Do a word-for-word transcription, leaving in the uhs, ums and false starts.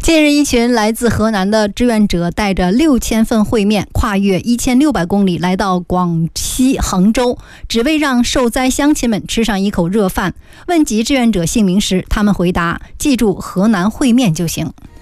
近日，一群来自河南的志愿者带着六千份烩面，跨越一千六百公里来到广西衡州，只为让受灾乡亲们吃上一口热饭。问及志愿者姓名时，他们回答：记住河南烩面就行。